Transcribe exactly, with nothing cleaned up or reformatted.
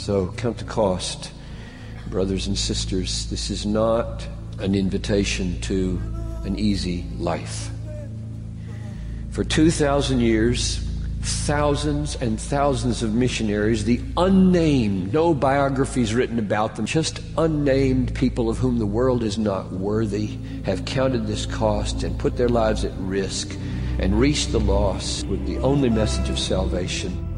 So count the cost, brothers and sisters. This is not an invitation to an easy life. For two thousand years, thousands and thousands of missionaries, the unnamed, no biographies written about them, just unnamed people of whom the world is not worthy, have counted this cost and put their lives at risk and reached the lost with the only message of salvation.